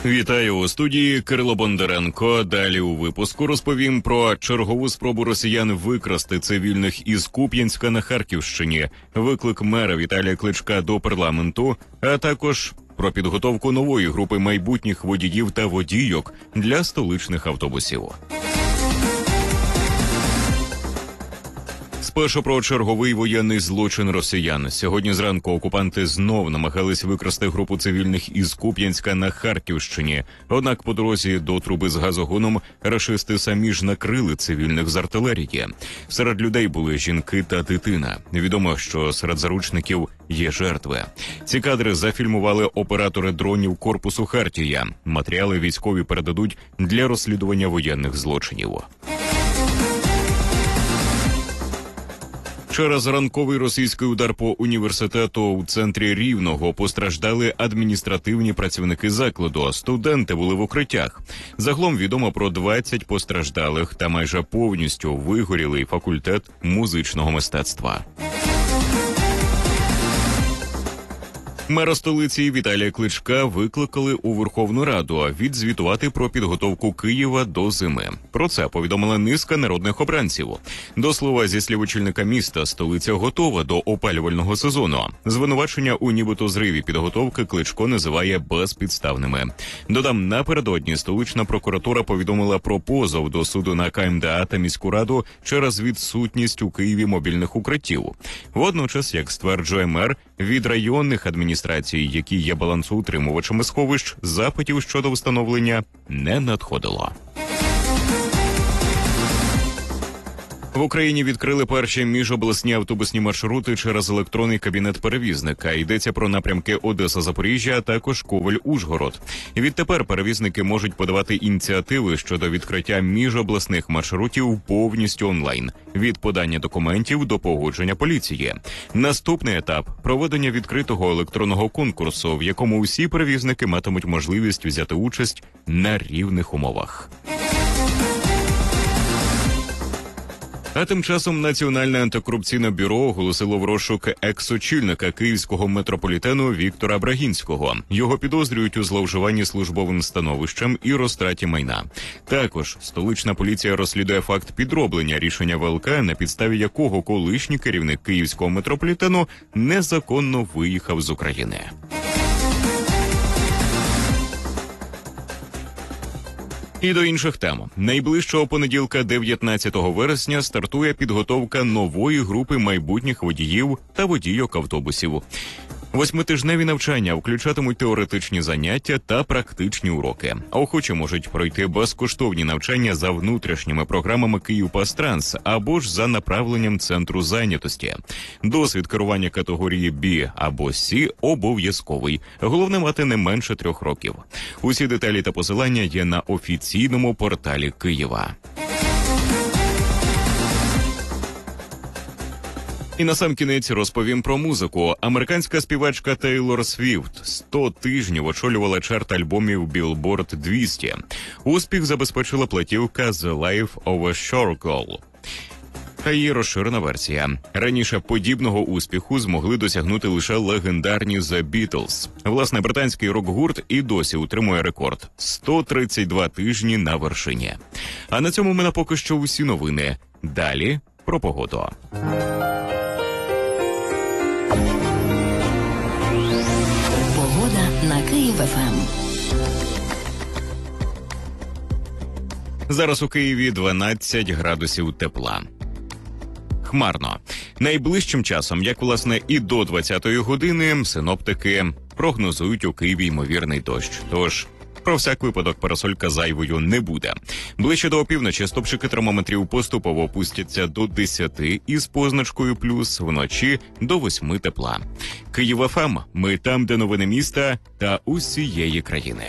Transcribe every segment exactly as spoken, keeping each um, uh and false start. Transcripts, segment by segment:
Вітаю у студії Кирило Бондаренко. Далі у випуску розповім про чергову спробу росіян викрасти цивільних із Куп'янська на Харківщині, виклик мера Віталія Кличка до парламенту, а також про підготовку нової групи майбутніх водіїв та водійок для столичних автобусів. Спершу про черговий воєнний злочин росіян. Сьогодні зранку окупанти знов намагались викрасти групу цивільних із Куп'янська на Харківщині. Однак по дорозі до труби з газогоном рашисти самі ж накрили цивільних з артилерії. Серед людей були жінки та дитина. Відомо, що серед заручників є жертви. Ці кадри зафільмували оператори дронів корпусу «Хартія». Матеріали військові передадуть для розслідування воєнних злочинів. Через ранковий російський удар по університету у центрі Рівного постраждали адміністративні працівники закладу. Студенти були в укриттях. Загалом відомо про двадцять постраждалих та майже повністю вигорілий факультет музичного мистецтва. Мера столиці Віталія Кличка викликали у Верховну Раду відзвітувати про підготовку Києва до зими. Про це повідомила низка народних обранців. До слова, зі слів очільника міста, столиця готова до опалювального сезону. Звинувачення у нібито зриві підготовки Кличко називає безпідставними. Додам, напередодні столична прокуратура повідомила про позов до суду на КМДА та міську раду через відсутність у Києві мобільних укриттів. Водночас, як стверджує мер, від районних адміністрацій, які є балансоутримувачами сховищ, запитів щодо встановлення не надходило. В Україні відкрили перші міжобласні автобусні маршрути через електронний кабінет перевізника. Йдеться про напрямки Одеса-Запоріжжя, а також Ковель-Ужгород. Відтепер перевізники можуть подавати ініціативи щодо відкриття міжобласних маршрутів повністю онлайн. Від подання документів до погодження поліції. Наступний етап – проведення відкритого електронного конкурсу, в якому усі перевізники матимуть можливість взяти участь на рівних умовах. А тим часом Національне антикорупційне бюро оголосило в розшук екс-очільника київського метрополітену Віктора Брагінського. Його підозрюють у зловживанні службовим становищем і розтраті майна. Також столична поліція розслідує факт підроблення рішення ВЛК, на підставі якого колишній керівник київського метрополітену незаконно виїхав з України. І до інших тем. Найближчого понеділка, дев'ятнадцятого вересня, стартує підготовка нової групи майбутніх водіїв та водійок автобусів. Восьмитижневі навчання включатимуть теоретичні заняття та практичні уроки. Охочі можуть пройти безкоштовні навчання за внутрішніми програмами «Київпастранс» або ж за направленням центру зайнятості. Досвід керування категорії «Бі» або «Сі» обов'язковий. Головне мати не менше трьох років. Усі деталі та посилання є на офіційному порталі Києва. І насамкінець розповім про музику. Американська співачка Тейлор Свіфт сто тижнів очолювала чарт альбомів Billboard двісті. Успіх забезпечила платівка The Life of a Shore Girl та її розширена версія. Раніше подібного успіху змогли досягнути лише легендарні The Beatles. Власне, британський рок-гурт і досі утримує рекорд – сто тридцять два тижні на вершині. А на цьому в мене поки що усі новини. Далі про погоду. Погода на Київ-ФМ. Зараз у Києві дванадцять градусів тепла. Хмарно. Найближчим часом, як власне і до двадцятої години, синоптики прогнозують у Києві ймовірний дощ. Тож про всяк випадок парасолька зайвою не буде. Ближче до опівночі стопчики термометрів поступово опустяться до десяти із позначкою плюс, вночі до восьми тепла. Київ-ФМ. Ми там, де новини міста та усієї країни.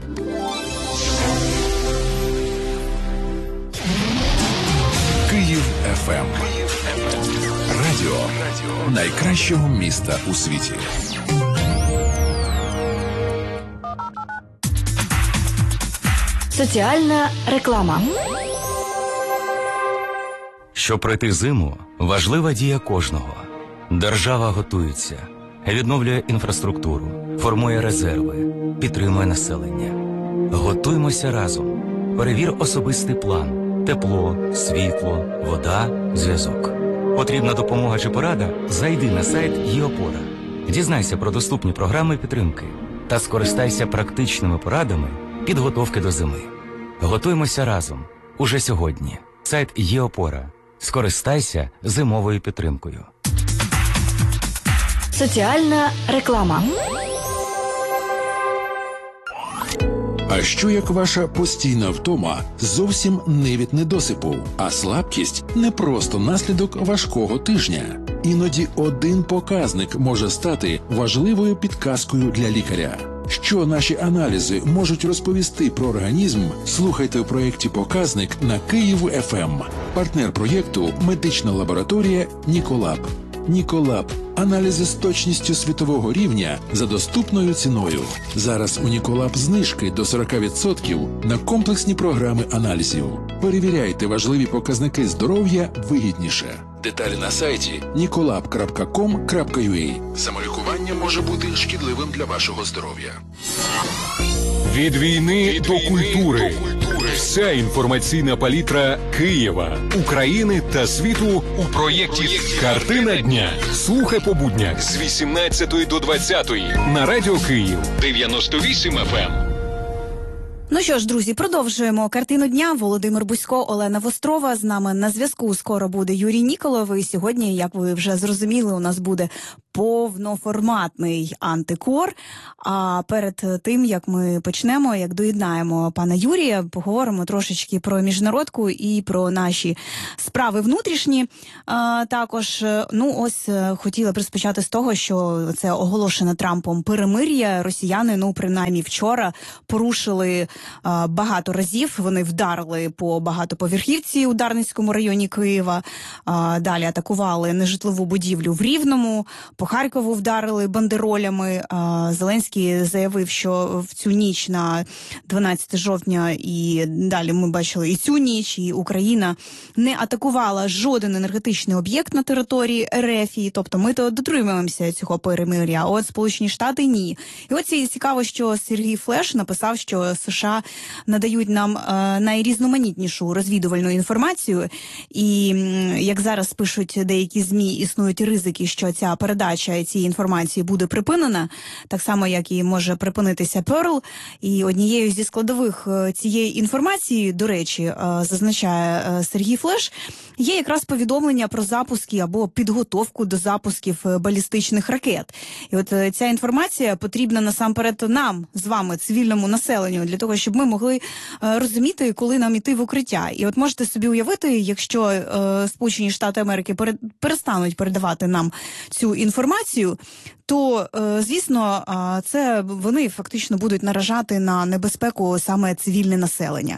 Київ-ФМ. Радіо найкращого міста у світі. Соціальна реклама. Щоб пройти зиму, важлива дія кожного. Держава готується, відновлює інфраструктуру, формує резерви, підтримує населення. Готуймося разом. Перевір особистий план. Тепло, світло, вода, зв'язок. Потрібна допомога чи порада? Зайди на сайт ЄОПОРА. Дізнайся про доступні програми підтримки та скористайся практичними порадами підготовки до зими. Готуймося разом. Уже сьогодні. Сайт ЄОПОРА. Скористайся зимовою підтримкою. Соціальна реклама. А що як ваша постійна втома зовсім не від недосипу, а слабкість не просто наслідок важкого тижня? Іноді один показник може стати важливою підказкою для лікаря. Що наші аналізи можуть розповісти про організм, слухайте у проєкті «Показник» на Київ-еф ем. Партнер проєкту – медична лабораторія «Ніколаб». Ніколаб – аналізи з точністю світового рівня за доступною ціною. Зараз у Ніколаб знижки до сорок відсотків на комплексні програми аналізів. Перевіряйте важливі показники здоров'я вигідніше. Деталі на сайті ніколаб крапка ком крапка ю а. Самолікування може бути шкідливим для вашого здоров'я. Від війни до культури. Вся інформаційна палітра Києва, України та світу у проєкті «Картина дня». Слухай по буднях з вісімнадцятої до двадцятої на Радіо Київ дев'яносто вісім еф ем. Ну що ж, друзі, продовжуємо «Картину дня». Володимир Бусько, Олена Вострова. З нами на зв'язку скоро буде Юрій Ніколов. І сьогодні, як ви вже зрозуміли, у нас буде повноформатний антикор. А перед тим, як ми почнемо, як доєднаємо пана Юрія, поговоримо трошечки про міжнародку і про наші справи внутрішні. А, також, ну ось, хотіла б розпочати з того, що це оголошене Трампом перемир'я. Росіяни, ну, принаймні вчора, порушили а, багато разів. Вони вдарили по багатоповерхівці у Дарницькому районі Києва. А, далі атакували нежитлову будівлю в Рівному. По Харкову вдарили бандеролями. Зеленський заявив, що в цю ніч на дванадцяте жовтня і далі ми бачили і цю ніч, і Україна не атакувала жоден енергетичний об'єкт на території РФ. Тобто ми то дотримуємося цього перемир'я, а от Сполучені Штати – ні. І от цікаво, що Сергій Флеш написав, що США надають нам е, найрізноманітнішу розвідувальну інформацію. І, як зараз пишуть деякі ЗМІ, існують ризики, що ця передача цієї інформації буде припинена, так само, як і може припинитися Перл. І однією зі складових цієї інформації, до речі, зазначає Сергій Флеш, є якраз повідомлення про запуски або підготовку до запусків балістичних ракет. І от ця інформація потрібна насамперед нам, з вами, цивільному населенню, для того, щоб ми могли розуміти, коли нам іти в укриття. І от можете собі уявити, якщо е, Сполучені Штати Америки пере, перестануть передавати нам цю інформацію, то, е, звісно, е, це вони фактично будуть наражати на небезпеку саме цивільне населення.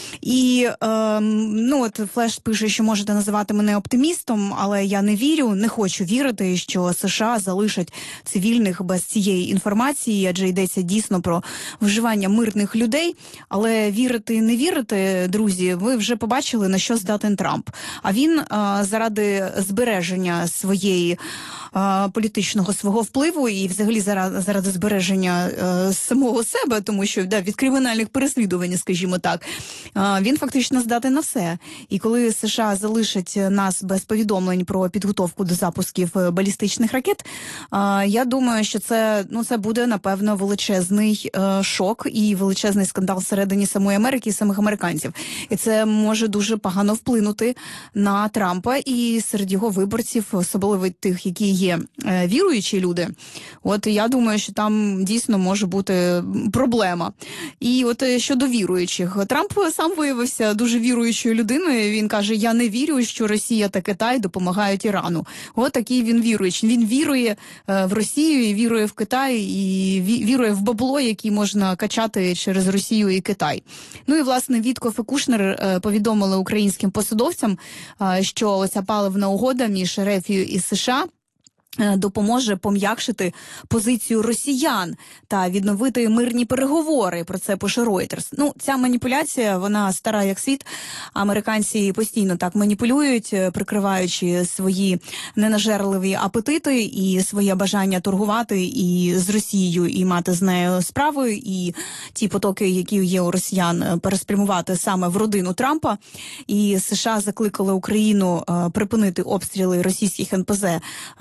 І, е, ну, от Флеш пише, що можете називати мене оптимістом, але я не вірю, не хочу вірити, що США залишать цивільних без цієї інформації, адже йдеться дійсно про вживання мирних людей. Але вірити, не вірити, друзі, ви вже побачили, на що здатен Трамп. А він е, заради збереження своєї е, політичного свого впливу і взагалі заради, заради збереження е, самого себе, тому що да, від кримінальних переслідувань, скажімо так, е, він фактично здатен на все. І коли США залишать нас без повідомлень про підготовку до запусків балістичних ракет, е, я думаю, що це, ну, це буде, напевно, величезний е, шок і величезний скандал всередині самої Америки і самих американців. І це може дуже погано вплинути на Трампа і серед його виборців, особливо тих, які є е, віруючі люди. От я думаю, що там дійсно може бути проблема. І от щодо віруючих. Трамп сам виявився дуже віруючою людиною. Він каже, я не вірю, що Росія та Китай допомагають Ірану. От такий він віруючий. Він вірує е, в Росію, і вірує в Китай, і вірує в бабло, який можна качати через Росію і Китай. Ну і, власне, Віткоф і Кушнер е, повідомили українським посадовцям, е, що оця паливна угода між РФ і США допоможе пом'якшити позицію росіян та відновити мирні переговори. Про це пише Reuters. Ну, ця маніпуляція, вона стара як світ. Американці постійно так маніпулюють, прикриваючи свої ненажерливі апетити і своє бажання торгувати і з Росією, і мати з нею справу, і ті потоки, які є у росіян, переспрямувати саме в родину Трампа. І США закликали Україну припинити обстріли російських ен пе зет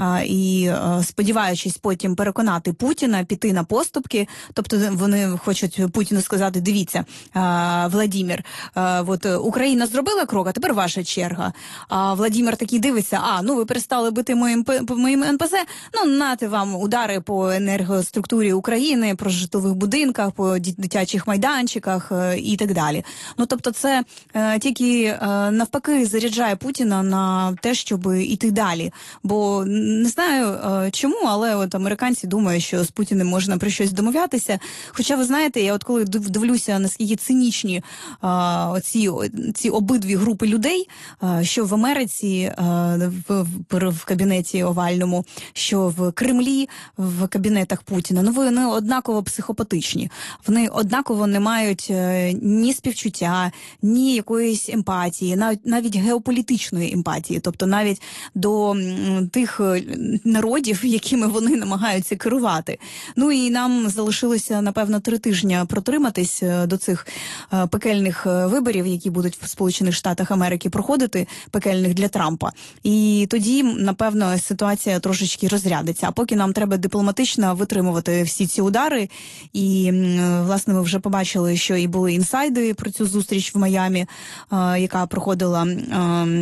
і І сподіваючись потім переконати Путіна піти на поступки, тобто вони хочуть Путіну сказати: дивіться, Владимир, от Україна зробила крок, а тепер ваша черга. А Владимир такий дивиться: а, ну ви перестали бити моїм, моїм ен пе зет, ну нате вам удари по енергоструктурі України, по житлових будинках, по дитячих майданчиках і так далі. Ну тобто це тільки навпаки заряджає Путіна на те, щоб іти далі. Бо не знаю, чому, але от американці думають, що з Путіним можна про щось домовлятися. Хоча, ви знаєте, я от коли дивлюся, наскільки цинічні а, оці, ці обидві групи людей, а, що в Америці а, в, в, в кабінеті овальному, що в Кремлі, в кабінетах Путіна, ну вони однаково психопатичні. Вони однаково не мають а, ні співчуття, ні якоїсь емпатії, навіть, навіть геополітичної емпатії. Тобто навіть до м, тих народів, якими вони намагаються керувати. Ну і нам залишилося, напевно, три тижні протриматись до цих е, пекельних виборів, які будуть в Сполучених Штатах Америки проходити, пекельних для Трампа. І тоді, напевно, ситуація трошечки розрядиться. А поки нам треба дипломатично витримувати всі ці удари. І, власне, ми вже побачили, що і були інсайди про цю зустріч в Майамі, е, яка проходила е,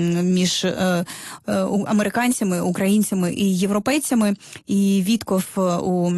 між е, е, американцями, українцями і європейцями, і Вітков у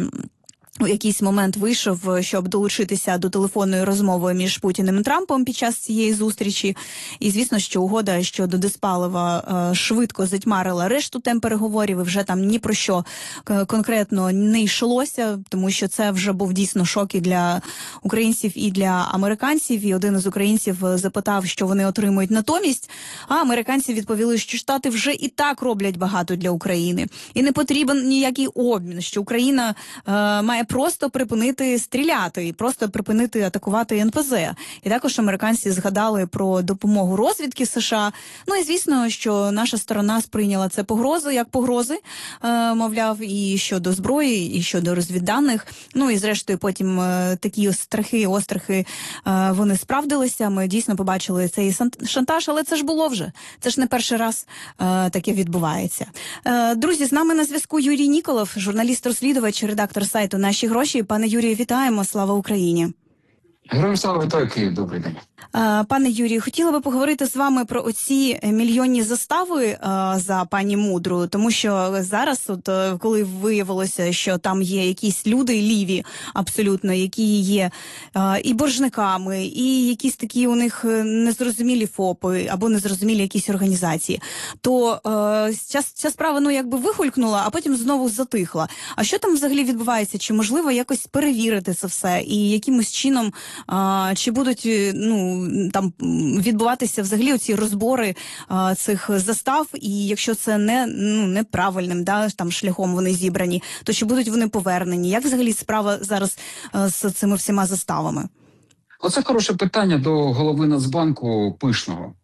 у якийсь момент вийшов, щоб долучитися до телефонної розмови між Путіним і Трампом під час цієї зустрічі. І, звісно, що угода щодо диспалива е, швидко затьмарила решту тем переговорів, і вже там ні про що конкретно не йшлося, тому що це вже був дійсно шок і для українців, і для американців. І один із українців запитав, що вони отримують натомість, а американці відповіли, що Штати вже і так роблять багато для України. І не потрібен ніякий обмін, що Україна е, має просто припинити стріляти і просто припинити атакувати ен пе зет. І також американці згадали про допомогу розвідки США. Ну і звісно, що наша сторона сприйняла це погрози, як погрози, е, мовляв, і щодо зброї, і щодо розвідданих. Ну і зрештою потім е, такі страхи, острахи, е, вони справдилися. Ми дійсно побачили цей шантаж, але це ж було вже. Це ж не перший раз е, таке відбувається. Е, друзі, з нами на зв'язку Юрій Ніколов, журналіст-розслідувач, редактор сайту «Наші гроші». Пане Юрію, вітаємо. Слава Україні. Героям слава, вітаю, Київ. Добрий день. Пане Юрію, хотіла би поговорити з вами про оці мільйонні застави а, за пані Мудру, тому що зараз, от коли виявилося, що там є якісь люди ліві абсолютно, які є а, і боржниками, і якісь такі у них незрозумілі ФОПи або незрозумілі якісь організації, то а, ця, ця справа, ну, якби вихулькнула, а потім знову затихла. А що там взагалі відбувається? Чи можливо якось перевірити це все? І якимось чином, а, чи будуть, ну, там відбуватися взагалі оці розбори а, цих застав, і якщо це не, ну, неправильним, да, там шляхом вони зібрані, то чи будуть вони повернені? Як взагалі справа зараз а, з цими всіма заставами? Оце хороше питання до голови Нацбанку Пишного.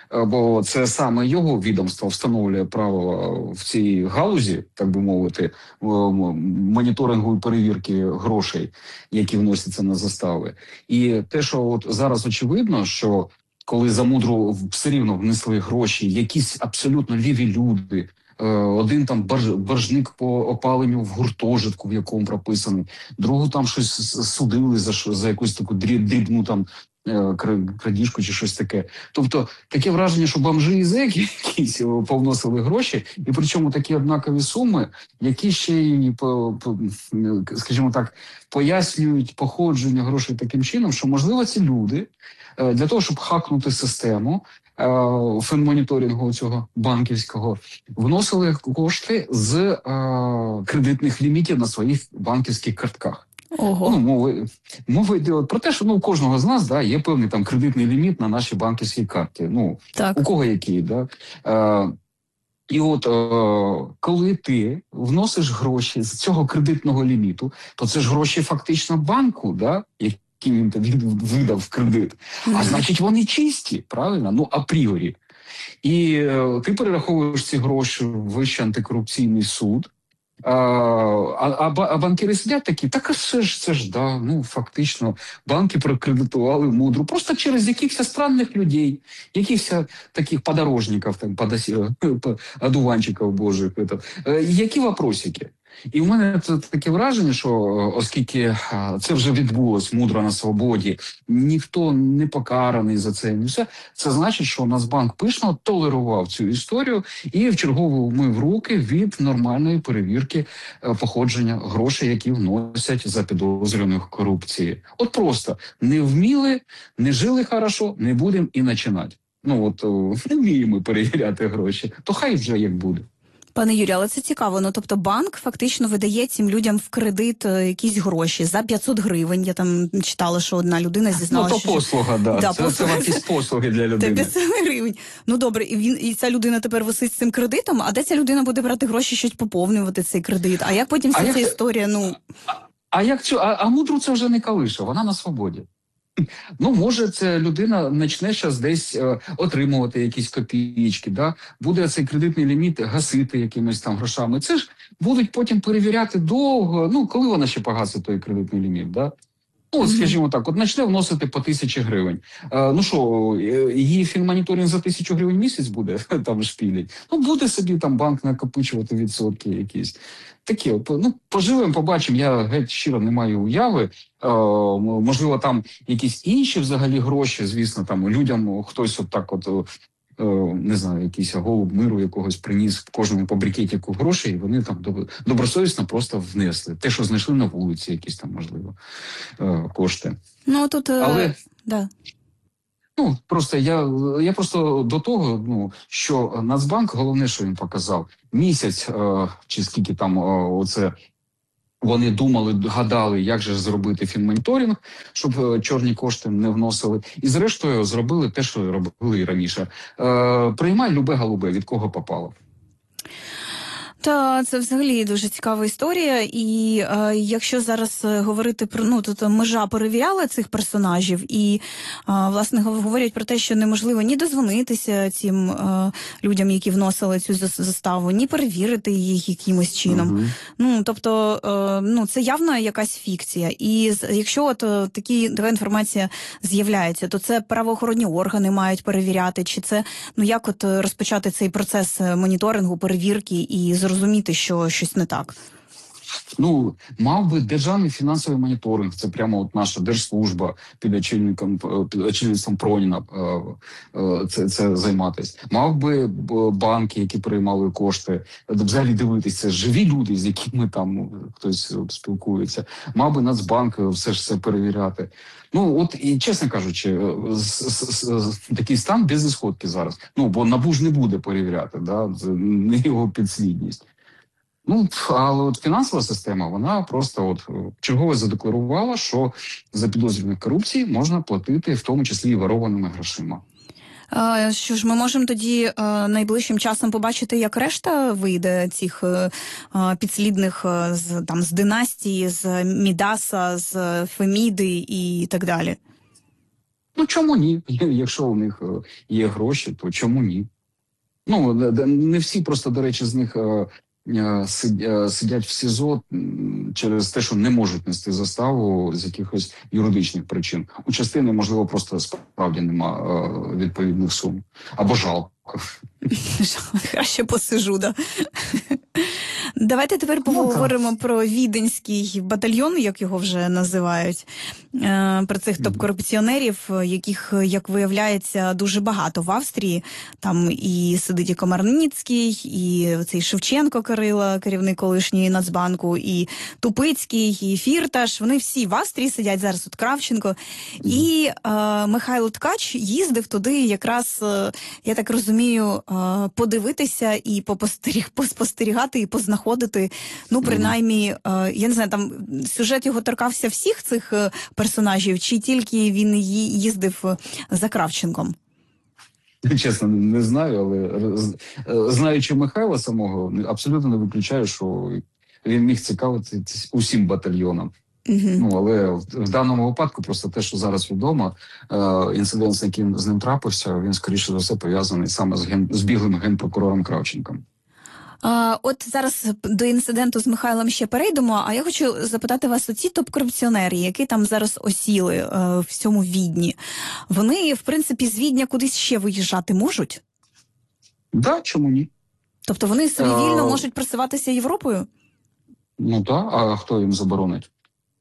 Бо це саме його відомство встановлює право в цій галузі, так би мовити, моніторингу і перевірки грошей, які вносяться на застави. І те, що от зараз очевидно, що коли за Мудру все рівно внесли гроші, якісь абсолютно ліві люди, один там боржник по опаленню в гуртожитку, в якому прописаний, другу там щось судили за, за якусь таку дрібну там крадіжку чи щось таке. Тобто таке враження, що бомжи і зеки якісь повносили гроші, і причому такі однакові суми, які ще й, скажімо так, пояснюють походження грошей таким чином, що, можливо, ці люди для того, щоб хакнути систему фінмоніторингу цього банківського, вносили кошти з е, кредитних лімітів на своїх банківських картках. Ого. Ну, мова, мова йде про те, що, ну, у кожного з нас, да, є певний там кредитний ліміт на нашій банківській карті. Ну, так. У кого який, да? Е, І от е, коли ти вносиш гроші з цього кредитного ліміту, то це ж гроші фактично банку, да, які він тобі видав в кредит. А значить, вони чисті, правильно? Ну, апріорі. І е, ти перераховуєш ці гроші в Вищий антикорупційний суд, а, а, а банкіри сидять такі, так а це ж, це ж, да, ну, фактично, банки прокредитували мудру, просто через якихось странних людей, якихось таких подорожників, там, подос... одуванчиків божих. Які вопросики? І в мене це таке враження, що оскільки це вже відбулось мудро на свободі, ніхто не покараний за це, не все, це значить, що Нацбанк Пишного толерував цю історію і вчергово вмив руки від нормальної перевірки походження грошей, які вносять за підозрюваних в корупції. От просто не вміли, не жили хорошо, не будемо і починати. Ну от не вміємо перевіряти гроші, то хай вже як буде. Пане Юрію, але це цікаво. Ну, тобто банк фактично видає цим людям в кредит е, якісь гроші за п'ятсот гривень. Я там читала, що одна людина зізналася, ну, то послуга, що... да. да це, послуга. Це якісь послуги для людини. Це п'ятсот гривень. Ну, добре, і, він, і ця людина тепер висить з цим кредитом, а де ця людина буде брати гроші, щось поповнювати цей кредит? А як потім вся ця як... історія, ну... А, а як цю, а, а мудру це вже не калиша, вона на свободі. Ну, може, ця людина почне зараз десь е, отримувати якісь копійки, да? Буде цей кредитний ліміт гасити якимись там грошами. Це ж будуть потім перевіряти довго, ну, коли вона ще погасить той кредитний ліміт, да? Ну, от, скажімо так, от почне вносити по тисячі гривень. Е, ну що, її фінмоніторинг за тисячу гривень в місяць буде там шпілять? Ну, буде собі там банк накопичувати відсотки якісь. Такі, ну, поживемо, побачимо, я геть щиро не маю уяви. Е, можливо, там якісь інші взагалі гроші, звісно, там людям хтось от так от, е, не знаю, якийсь голуб миру якогось приніс в кожному по брикетику грошей, і вони там добросовісно просто внесли. Те, що знайшли на вулиці, якісь там, можливо, е, кошти. Ну, тут... Але... Да. Ну, просто я, я просто до того, ну, що Нацбанк, головне, що він показав, місяць, е, чи скільки там е, оце, вони думали, гадали, як же зробити фінмоніторинг, щоб е, чорні кошти не вносили. І зрештою зробили те, що робили і раніше. Е, приймай любе-голубе, від кого попало. Та це взагалі дуже цікава історія, і е, якщо зараз говорити про, ну, тут межа перевіряла цих персонажів, і е, власне говорять про те, що неможливо ні дозвонитися цим е, людям, які вносили цю заставу, ні перевірити їх якимось чином. Uh-huh. Ну, тобто, е, ну, це явно якась фікція. І якщо от такі, така інформація з'являється, то це правоохоронні органи мають перевіряти, чи це, ну, як от розпочати цей процес моніторингу, перевірки і зрозуміти, що щось не так? Ну, мав би державний фінансовий моніторинг, це прямо от наша держслужба під очільником, під очільництвом Проніна це, це займатися. Мав би банки, які приймали кошти, взагалі дивитися, живі люди, з якими там хтось спілкується. Мав би Нацбанк все ж це перевіряти. Ну, от, і чесно кажучи, такий стан безісходки зараз. Ну, бо НАБУ ж не буде перевіряти, да? Це не його підслідність. Ну, але от фінансова система, вона просто от чергово задекларувала, що за підозрюваних корупції можна платити, в тому числі і ворованими грошима. А, що ж, ми можемо тоді а, найближчим часом побачити, як решта вийде цих а, підслідних а, з, там, з династії, з Мідаса, з Феміди і так далі? Ну, чому ні? Якщо у них є гроші, то чому ні? Ну, не всі просто, до речі, з них... сидять в СІЗО через те, що не можуть нести заставу з якихось юридичних причин. У частини, можливо, просто справді нема відповідних сум. Або жалко. Краще посижу, да. Давайте тепер поговоримо про віденський батальйон, як його вже називають, про цих топ-корупціонерів, яких, як виявляється, дуже багато в Австрії. Там і сидить і Комарницький, і цей Шевченко Кирило, керівник колишньої Нацбанку, і Тупицький, і Фірташ. Вони всі в Австрії сидять, зараз от Кравченко. І е, Михайло Ткач їздив туди якраз, е, я так розумію, е, подивитися і попостеріг, поспостерігати і познаходити, ну, принаймні, е, я не знаю, там сюжет його торкався всіх цих персонажів, чи тільки він їздив за Кравченком? Чесно, не знаю, але знаючи Михайла самого, абсолютно не виключаю, що він міг цікавитися усім батальйоном. Угу. Ну, але в, в даному випадку просто те, що зараз відомо, е, інцидент, з яким з ним трапився, він, скоріше за все, пов'язаний саме з, ген, з біглим генпрокурором Кравченком. А, от зараз до інциденту з Михайлом ще перейдемо, а я хочу запитати вас, оці топ-корупціонери, які там зараз осіли е, в цьому Відні, вони, в принципі, з Відня кудись ще виїжджати можуть? Так, да, чому ні? Тобто вони собі А... вільно можуть просуватися Європою? Ну так, а хто їм заборонить?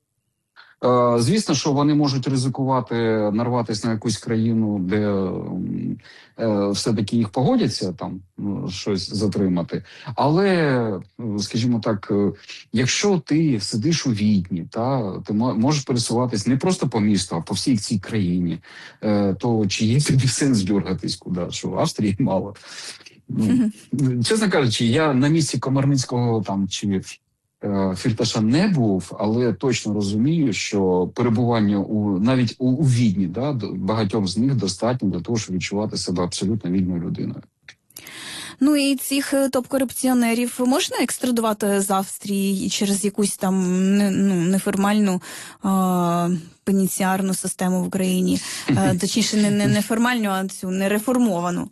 Е, звісно, що вони можуть ризикувати нарватися на якусь країну, де е, все-таки їх погодяться там ну, щось затримати. Але, скажімо так, е, якщо ти сидиш у Відні, та ти можеш пересуватись не просто по місту, а по всій цій країні, е, то чи є тобі сенс дюргатись куди? Що в Австрії мало? Ну, чесно кажучи, я на місці Комарницького там чи Фірташа не був, але точно розумію, що перебування у навіть у, у Відні, да, багатьом з них достатньо для того, щоб відчувати себе абсолютно вільною людиною. Ну і цих топ-корупціонерів можна екстрадувати з Австрії через якусь там ну, неформальну а, пеніціарну систему в Україні? А, точніше, не, не неформальну, а цю нереформовану.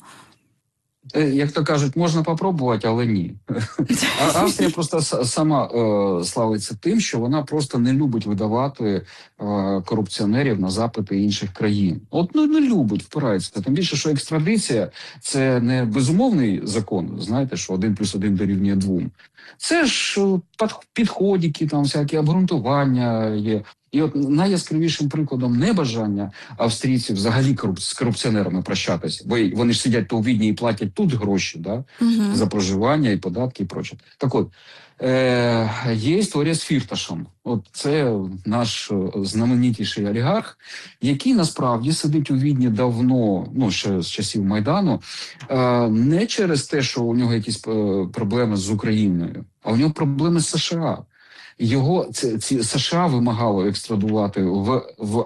Як то кажуть, можна попробувати, але ні. А Австрія просто сама е, славиться тим, що вона просто не любить видавати е, корупціонерів на запити інших країн. От ну не любить, впирається. Тим більше, що екстрадиція – це не безумовний закон, знаєте, що один плюс один дорівнює двом. Це ж підходики, там всякі обґрунтування є. І от найяскравішим прикладом небажання австрійців взагалі коруп... з корупціонерами прощатися, бо вони ж сидять то у Відні і платять тут гроші, да? Uh-huh. За проживання і податки і проче. Так от, е- є історія з Фірташем. От це наш знаменитіший олігарх, який насправді сидить у Відні давно, ну ще з часів Майдану, е- не через те, що у нього якісь е- проблеми з Україною, а у нього проблеми з США. Його ці, ці США вимагало екстрадувати в, в